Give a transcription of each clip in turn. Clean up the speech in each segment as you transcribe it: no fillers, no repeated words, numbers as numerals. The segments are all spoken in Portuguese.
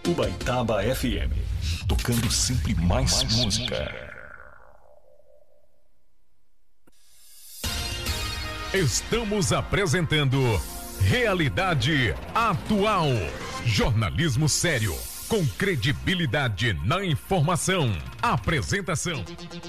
Ubaitaba FM, tocando sempre mais música. Estamos apresentando Realidade Atual. Jornalismo sério, com credibilidade na informação. Apresentação.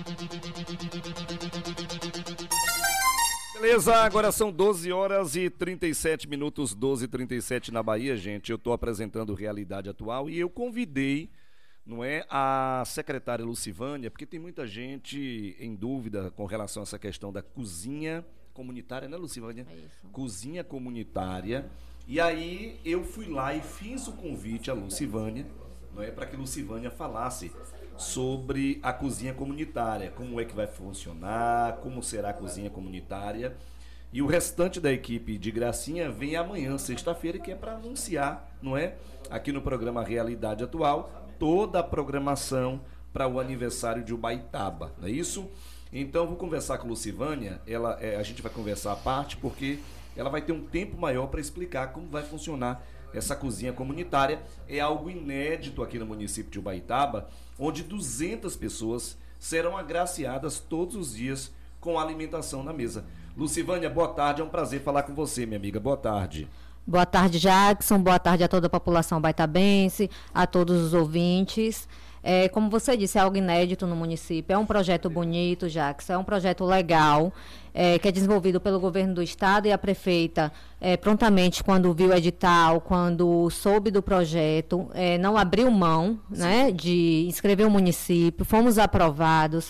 Beleza, agora são 12 horas e 37 minutos, 12h37 na Bahia, gente. Eu estou apresentando Realidade Atual e eu convidei, não é, a secretária Lucivânia, porque tem muita gente em dúvida com relação a essa questão da cozinha comunitária, né, Lucivânia? É isso. Cozinha comunitária. E aí eu fui lá e fiz o convite à Lucivânia, não é, para que Lucivânia falasse sobre a cozinha comunitária, como é que vai funcionar, como será a cozinha comunitária. E o restante da equipe de Gracinha vem amanhã, sexta-feira, que é para anunciar, não é, aqui no programa Realidade Atual, toda a programação para o aniversário de Ubaitaba, não é isso? Então vou conversar com a Lucivânia, a gente vai conversar à parte, porque ela vai ter um tempo maior para explicar como vai funcionar essa cozinha comunitária. É algo inédito aqui no município de Ubaitaba, onde 200 pessoas serão agraciadas todos os dias com alimentação na mesa. Lucivânia, boa tarde, é um prazer falar com você, minha amiga, boa tarde. Boa tarde, Jackson, boa tarde a toda a população baitabense, a todos os ouvintes. Como você disse, é algo inédito no município, é um projeto bonito, Jackson, é um projeto legal, que é desenvolvido pelo governo do estado, e a prefeita, prontamente, quando viu o edital, quando soube do projeto, não abriu mão, né, de inscrever o município, fomos aprovados.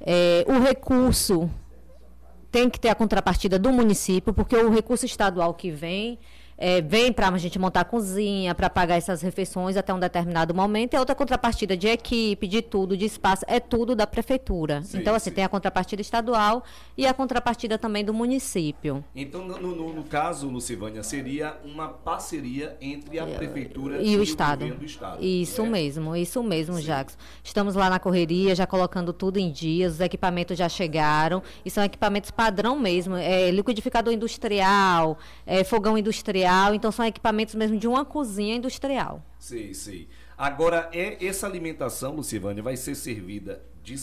O recurso tem que ter a contrapartida do município, porque o recurso estadual que vem para a gente montar a cozinha, para pagar essas refeições até um determinado momento, é outra contrapartida de equipe, de tudo, de espaço, é tudo da prefeitura. Sim, então, assim, tem a contrapartida estadual e a contrapartida também do município. Então, no caso, Lucivânia, seria uma parceria entre a prefeitura e o Estado. Governo do Estado. Isso mesmo, Sim. Jackson. Estamos lá na correria, já colocando tudo em dias, os equipamentos já chegaram, e são equipamentos padrão mesmo, liquidificador industrial, fogão industrial, então são equipamentos mesmo de uma cozinha industrial. Sei. Agora, essa alimentação, Lucivânia, vai ser servida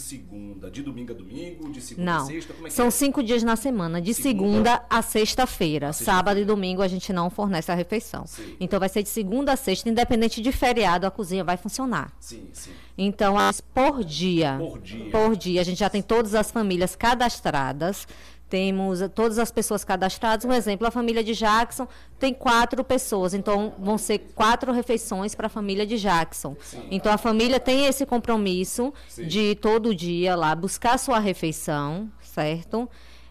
de domingo a domingo, de segunda a sexta? Como é que são 5 dias na semana, de segunda a sexta-feira. Sábado e domingo a gente não fornece a refeição. Sim. Então vai ser de segunda a sexta, independente de feriado, a cozinha vai funcionar. Sim. Então, por dia. A gente já tem todas as famílias cadastradas. Temos todas as pessoas cadastradas. Um exemplo, a família de Jackson tem 4 pessoas, então vão ser 4 refeições para a família de Jackson. Sim. Então a família tem esse compromisso Sim. de todo dia lá buscar a sua refeição, certo?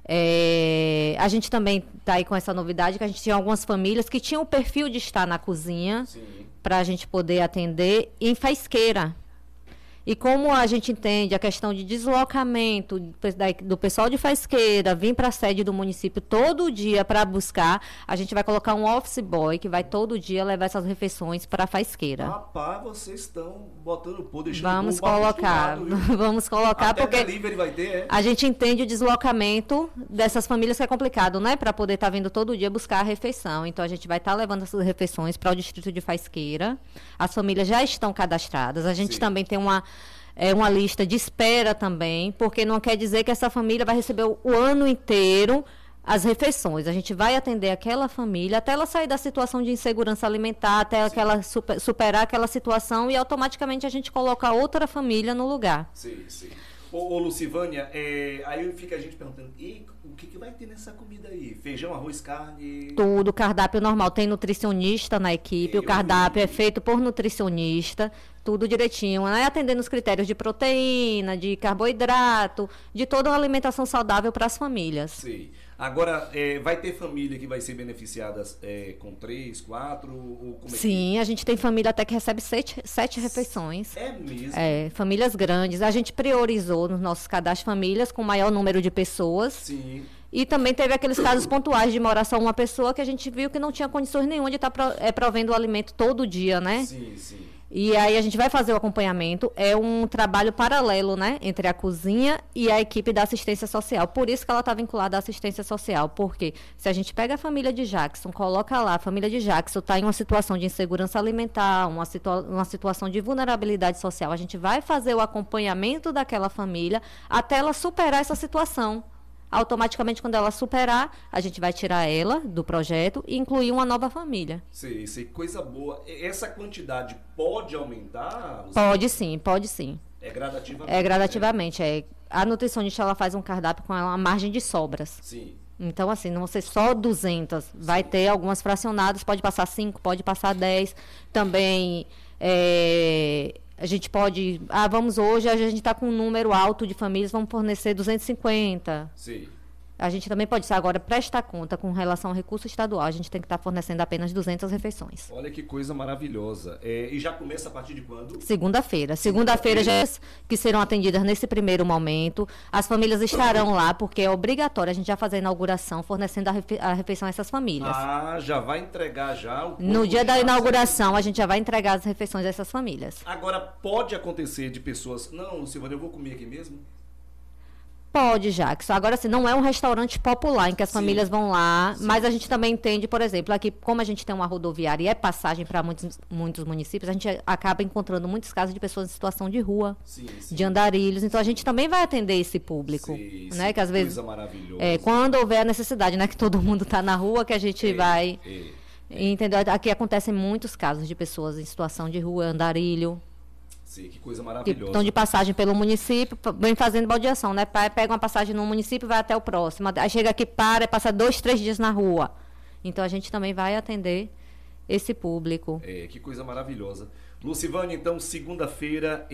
A gente também está aí com essa novidade, que a gente tinha algumas famílias que tinham o perfil de estar na cozinha para a gente poder atender em faisqueira. E como a gente entende a questão de deslocamento do pessoal de faisqueira, vir para a sede do município todo dia para buscar, a gente vai colocar um office boy que vai todo dia levar essas refeições para a faisqueira. Rapaz, vocês estão botando o pô, deixando Vamos colocar, até porque delivery vai ter, a gente entende o deslocamento dessas famílias, que é complicado, né? Para poder estar vindo todo dia buscar a refeição. Então a gente vai estar levando essas refeições para o distrito de Faisqueira. As famílias já estão cadastradas. A gente também tem uma lista de espera também, porque não quer dizer que essa família vai receber o ano inteiro as refeições. A gente vai atender aquela família até ela sair da situação de insegurança alimentar, até ela superar aquela situação, e automaticamente a gente coloca outra família no lugar. Sim. Ô Lucivânia, aí fica a gente perguntando, e o que vai ter nessa comida aí? Feijão, arroz, carne? Tudo, cardápio normal. Tem nutricionista na equipe, o cardápio é feito por nutricionista, tudo direitinho, né? Atendendo os critérios de proteína, de carboidrato, de toda uma alimentação saudável para as famílias. Sim. Agora, vai ter família que vai ser beneficiada com 3, 4? Ou como Sim, a gente tem família até que recebe 7 refeições. É mesmo? Famílias grandes. A gente priorizou nos nossos cadastros famílias com maior número de pessoas. Sim. E também teve aqueles casos pontuais de morar só uma pessoa, que a gente viu que não tinha condições nenhuma de estar provendo o alimento todo dia, né? Sim. E aí a gente vai fazer o acompanhamento, é um trabalho paralelo, né, entre a cozinha e a equipe da assistência social. Por isso que ela está vinculada à assistência social, porque se a gente pega a família de Jackson, coloca lá, a família de Jackson está em uma situação de insegurança alimentar, uma situação de vulnerabilidade social, a gente vai fazer o acompanhamento daquela família até ela superar essa situação. Automaticamente, quando ela superar, a gente vai tirar ela do projeto e incluir uma nova família. Sei, coisa boa. Essa quantidade pode aumentar? Pode sim, pode sim. É gradativamente? É gradativamente. Né? A nutricionista ela faz um cardápio com uma margem de sobras. Sim. Então, assim, não vão ser só 200. Vai ter algumas fracionadas, pode passar 5, pode passar 10. Também... a gente pode... vamos hoje, a gente está com um número alto de famílias, vamos fornecer 250. Sim. A gente também pode, agora, prestar conta com relação ao recurso estadual. A gente tem que estar fornecendo apenas 200 refeições. Olha que coisa maravilhosa. E já começa a partir de quando? Segunda-feira. Segunda-feira já que serão atendidas nesse primeiro momento. As famílias estarão lá, porque é obrigatório a gente já fazer a inauguração, fornecendo a refeição a essas famílias. Já vai entregar já o... No dia da inauguração, a gente já vai entregar as refeições a essas famílias. Agora, pode acontecer de pessoas... Não, Silvana, eu vou comer aqui mesmo? Pode, Jackson. Agora, assim, não é um restaurante popular em que as famílias vão lá, mas a gente também entende, por exemplo, aqui, como a gente tem uma rodoviária e é passagem para muitos municípios, a gente acaba encontrando muitos casos de pessoas em situação de rua, de andarilhos. Então, a gente também vai atender esse público. Né? Que às vezes, quando houver a necessidade, né, que todo mundo está na rua, que a gente vai... Entendeu? Aqui acontecem muitos casos de pessoas em situação de rua, andarilho. Sim, que coisa maravilhosa. Que estão de passagem pelo município, vem fazendo baldeação, né? Pega uma passagem no município e vai até o próximo. Aí chega aqui, passa 2, 3 dias na rua. Então, a gente também vai atender esse público. Que coisa maravilhosa. Lucivânia, então, segunda-feira,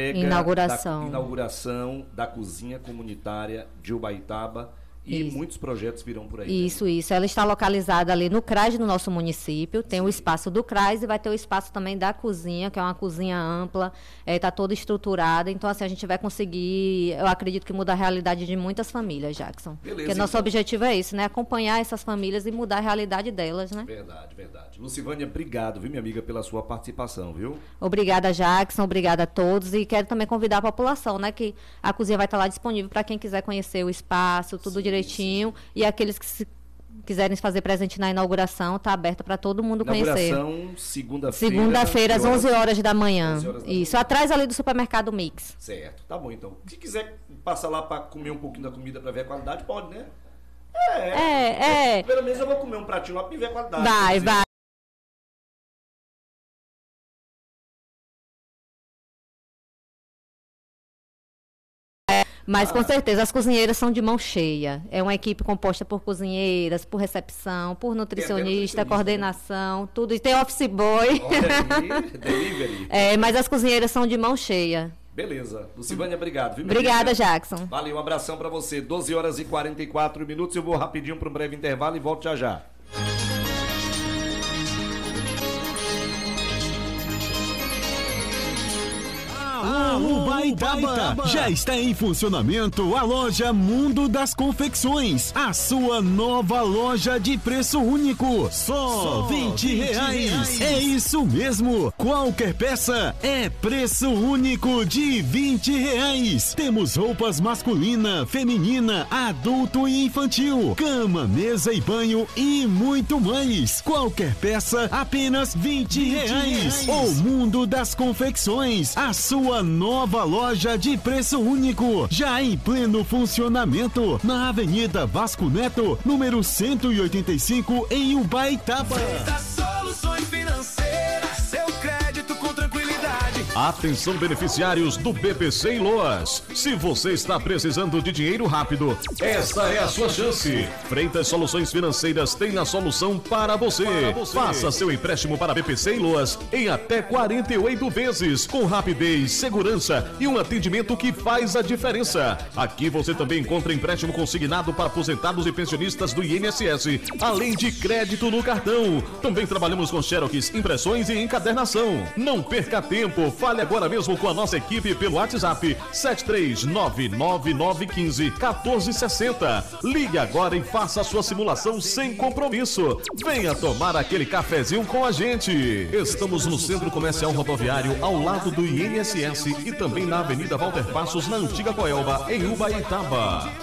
inauguração da cozinha comunitária de Ubaitaba. E muitos projetos virão por aí. Isso. Ela está localizada ali no CRAS do nosso município. Tem o espaço do CRAS e vai ter o espaço também da cozinha, que é uma cozinha ampla, está toda estruturada. Então, assim, a gente vai conseguir, eu acredito que mudar a realidade de muitas famílias, Jackson. Beleza, porque nosso objetivo é isso, né? Acompanhar essas famílias e mudar a realidade delas, né? Verdade. Lucivânia, obrigado, viu, minha amiga, pela sua participação, viu? Obrigada, Jackson. Obrigada a todos. E quero também convidar a população, né? Que a cozinha vai estar lá disponível para quem quiser conhecer o espaço, tudo direitinho. E aqueles que quiserem se fazer presente na inauguração, está aberta para todo mundo conhecer. Inauguração, segunda-feira. Segunda-feira, às 11 horas da manhã. Isso, atrás ali do supermercado Mix. Certo, tá bom então. Se quiser passar lá para comer um pouquinho da comida para ver a qualidade, pode, né? Pelo menos eu vou comer um pratinho lá para ver a qualidade. Vai. Mas com certeza as cozinheiras são de mão cheia. É uma equipe composta por cozinheiras, por recepção, por nutricionista, coordenação, tudo. E tem office boy. Olha aí, delivery. Mas as cozinheiras são de mão cheia. Beleza. Lucivânia, obrigado. Viu, Obrigada, Jackson. Valeu, um abração para você. 12 horas e 44 minutos. Eu vou rapidinho para um breve intervalo e volto já. Ubaitaba. Já está em funcionamento a loja Mundo das Confecções, a sua nova loja de preço único, só R$20. É isso mesmo, qualquer peça é preço único de R$20. Temos roupas masculina, feminina, adulto e infantil, cama, mesa e banho e muito mais. Qualquer peça apenas R$20. O Mundo das Confecções, a sua nova loja de preço único, já em pleno funcionamento, na Avenida Vasco Neto, número 185, em Ubaitaba. Soluções financeiras, seu crédito com tranquilidade. Atenção, beneficiários do BPC em Loas. Se você está precisando de dinheiro rápido, esta é a sua chance. Freitas Soluções Financeiras tem a solução para você. Faça seu empréstimo para BPC em Loas em até 48 vezes, com rapidez, segurança e um atendimento que faz a diferença. Aqui você também encontra empréstimo consignado para aposentados e pensionistas do INSS, além de crédito no cartão. Também trabalhamos com xerox, impressões e encadernação. Não perca tempo, faça Fale agora mesmo com a nossa equipe pelo WhatsApp 73999151460. Ligue agora e faça a sua simulação sem compromisso. Venha tomar aquele cafezinho com a gente. Estamos no Centro Comercial Rodoviário, ao lado do INSS e também na Avenida Walter Passos, na Antiga Coelba, em Ubaitaba.